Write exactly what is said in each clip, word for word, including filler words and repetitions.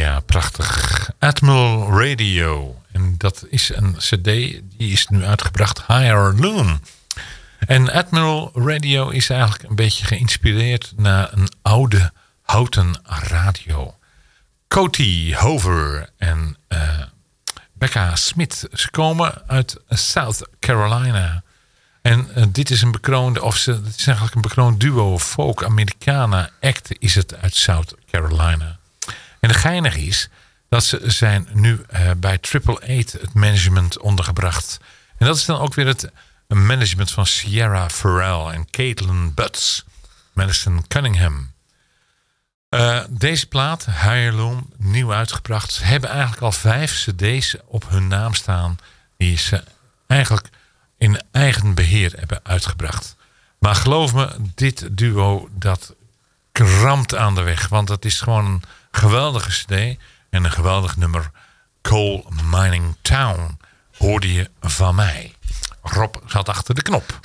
Ja, prachtig. Admiral Radio. En dat is een cd, die is nu uitgebracht. Higher Loom. En Admiral Radio is eigenlijk een beetje geïnspireerd naar een oude houten radio. Coty Hover en uh, Becca Smith. Ze komen uit South Carolina. En uh, dit is een bekroonde, of ze, het is eigenlijk een bekroond duo. Folk Americana act is het uit South Carolina. En de geinig is dat ze zijn nu uh, bij Triple Eight het management ondergebracht. En dat is dan ook weer het management van Sierra Farrell en Caitlin Butts. Madison Cunningham. Uh, deze plaat, Heirloom, nieuw uitgebracht. Ze hebben eigenlijk al vijf cd's op hun naam staan. Die ze eigenlijk in eigen beheer hebben uitgebracht. Maar geloof me, dit duo dat kramt aan de weg. Want het is gewoon een geweldige cd en een geweldig nummer. Coal Mining Town hoorde je van mij. Rob zat achter de knop.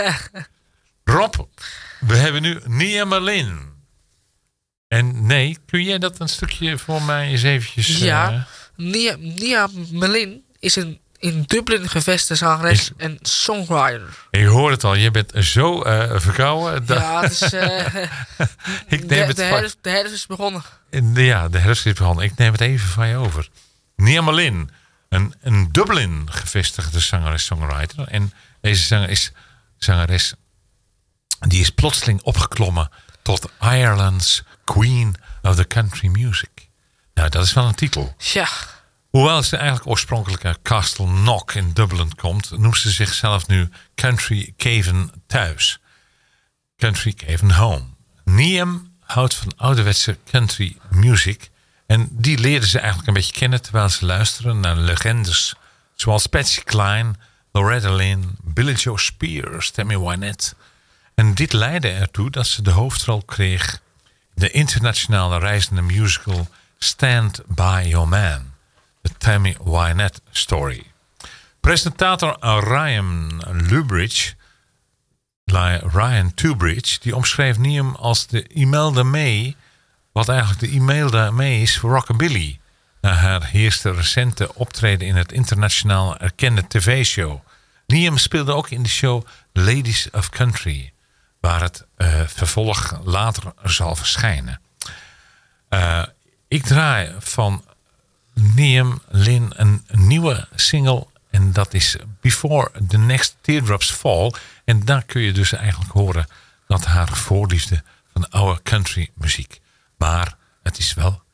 Rob, we hebben nu Nia Merlin. En nee, kun jij dat een stukje voor mij eens eventjes... Ja, uh... Nia, Nia Merlin is een in Dublin gevestigde zangeres is... en songwriter. Ik hoor het al, je bent zo uh, verkouden. Ja, het is... Uh, Ik neem de, het de, herfst, de herfst is begonnen. Ja, de herfst is begonnen. Ik neem het even van je over. Nia Merlin, een, een Dublin gevestigde zangeres-songwriter. En deze zanger is, zangeres, die is plotseling opgeklommen tot Ireland's Queen of the Country Music. Nou, dat is wel een titel. Ja. Hoewel ze eigenlijk oorspronkelijk uit Castleknock in Dublin komt, noemt ze zichzelf nu Country Cavan thuis. Country Cavan home. Niam houdt van ouderwetse country music. En die leerden ze eigenlijk een beetje kennen terwijl ze luisteren naar legendes zoals Patsy Cline, Loretta Lynn, Billie Joe Spears, Tammy Wynette. En dit leidde ertoe dat ze de hoofdrol kreeg in de internationale reizende musical Stand By Your Man. De Tammy Wynette story. Presentator Ryan Lubridge, Ryan Tubridge, die omschreef Niam als de Imelda May, wat eigenlijk de Imelda May is voor rockabilly. Na haar eerste recente optreden in het internationaal erkende tv-show. Niam speelde ook in de show Ladies of Country, waar het uh, vervolg later zal verschijnen. Uh, ik draai van Niam Lynn een, een nieuwe single en dat is Before the Next Teardrops Fall. En daar kun je dus eigenlijk horen dat haar voorliefde van oude country muziek. Maar het is wel